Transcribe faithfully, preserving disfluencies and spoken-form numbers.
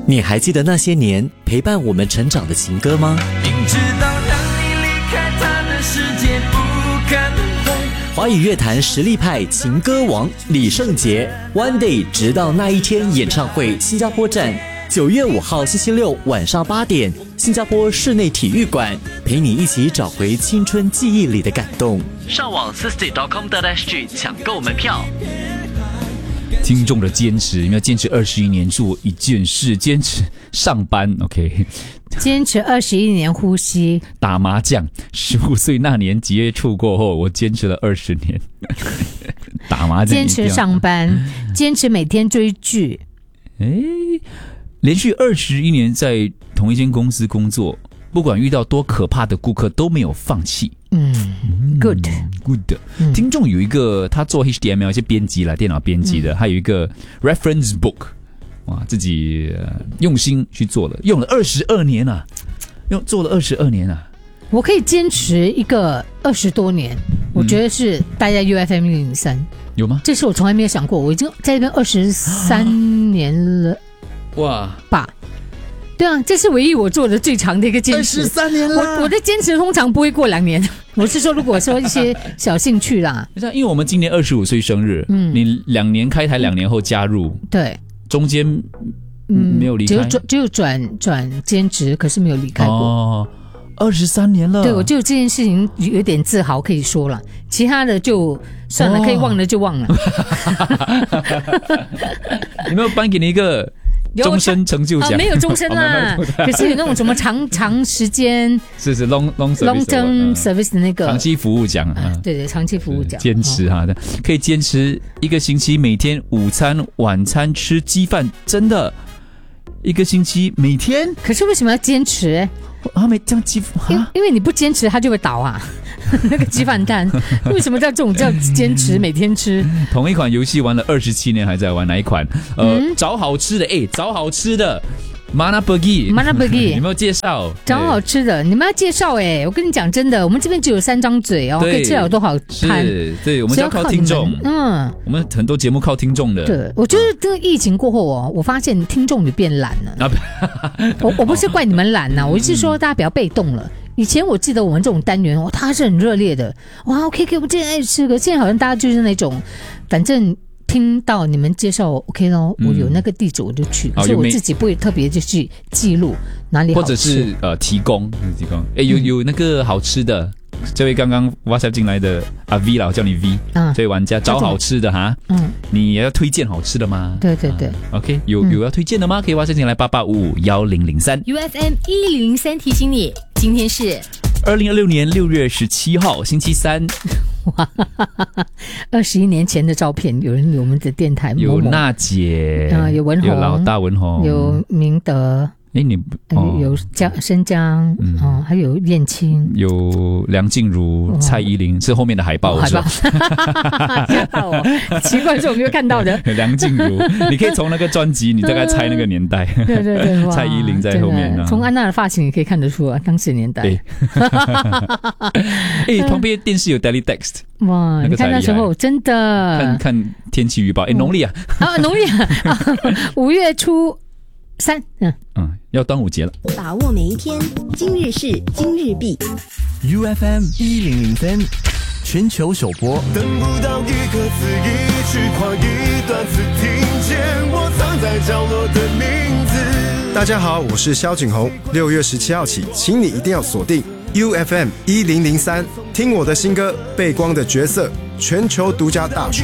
你还记得那些年陪伴我们成长的情歌吗？ 明知道让你离开他的世界不可能。 华语乐坛实力派情歌王李圣杰 One Day 直到那一天演唱会新加坡站，九月五号星期六晚上八点，新加坡室内体育馆，陪你一起找回青春记忆里的感动。上网 s i s t y dot com dot s g 抢购门票。 听众的坚持，你要坚持二十一年做一件事，坚持上班 ，OK， 坚持二十一年呼吸， 打麻将。十五岁那年接触过后，我坚持了二十年，打麻将。 坚持上班，坚持每天追剧。 哎，连续二十一年在同一间公司工作，不管遇到多可怕的顾客都没有放弃。 嗯 ，good good、嗯。听众有一个他做 H T M L 一些编辑啦，电脑编辑的，还、嗯、有一个 reference book， 哇，自己、呃、用心去做了，用了二十二年啊，用做了二十二年啊。 我可以坚持一个二十多年，我觉得是待在 U F M 一零三， 有吗？ 这是我从来没有想过，我已经在这边二十三年了， 哇吧。对啊，这是唯一我做的最长的一个坚持。 二十三年了， 我我的坚持通常不会过两年。我是说，如果说一些小兴趣啦， 因为我们今年二十五岁生日，嗯，你两年开台，两年后加入， 对， 中间嗯没有离开， 只有转只有转转兼职，可是没有离开过。哦， 二十三年了。 对，我就这件事情有点自豪，可以说了，其他的就算了，哦、可以忘了就忘了。 有没有颁给你一个？终身成就奖、 啊、没有终身啦，可是有那种什么长长时间是是 long long service, long term service 的那个长期服务奖、啊、 对对，长期服务奖， 坚持哈、哦，可以坚持一个星期，每天午餐晚餐吃鸡饭，真的一个星期每天。 可是为什么要坚持啊？没这样鸡饭， 因因为你不坚持，它就会倒啊。那个鸡饭摊，为什么叫这种叫坚持每天吃？ 同一款游戏玩了二十七年，还在玩哪一款？呃，嗯、找好吃的，哎，找好吃的 ，Mana Pergi，Mana Pergi， 有没有介绍？ 找好吃的，你们要介绍哎！我跟你讲，真的，我们这边只有三张嘴哦，可以吃了多少摊？ 是，对，我们要靠听众，嗯，我们很多节目靠听众的。 对，我觉得这个疫情过后哦，我发现听众也变懒了。啊、我我不是怪你们懒呐、啊，我是说大家比较被动了。以前我记得我们这种单元，哦，他是很热烈的，哇 ，OK， 给我们今天爱吃个。现在好像大家就是那种，反正听到你们介绍 OK 咯，嗯、我有那个地址我就去，所以我自己不会特别就去记录哪里好吃， 或者是呃提供提供，哎，有有那个好吃的。嗯，这位刚刚 WhatsApp 进来的啊 V 啦，我叫你 V，嗯，这位玩家找好吃的哈，嗯，你也要推荐好吃的吗？ 对对对、 啊、，OK， 有有要推荐的吗？可以 WhatsApp 进来八八五五一零零三 U F M 一零零三提醒你，今天是二零二六年六月十七号星期三。 哇，二十一年前的照片，有人有我们的电台， 有娜姐， 啊、有文宏， 有老大文宏， 有明德。 哎，你、 哦、有江申江，嗯、哦，还有燕青， 有梁静茹、蔡依林，是后面的海报， 海报，吓到我，奇怪，是我没有看到的。 梁静茹，你可以从那个专辑，你大概猜那个年代。 对对对， 蔡依林在后面呢、啊。 从安娜的发型也可以看得出啊，当时年代。 哎，旁边电视有 Daily Text， 哇，你看那时候真的看看天气预报，哎，农历啊， 啊，农历啊，五月初。三，嗯嗯，要端午节了， 把握每一天，今日事今日毕。 U F M 一零零三，全球首播。 等不到一个字，一句话，一段字，听见我藏在角落的名字。 大家好，我是萧景宏。六月十七号起，请你一定要锁定 U F M 一零零三，听我的新歌《背光的角色》，全球独家大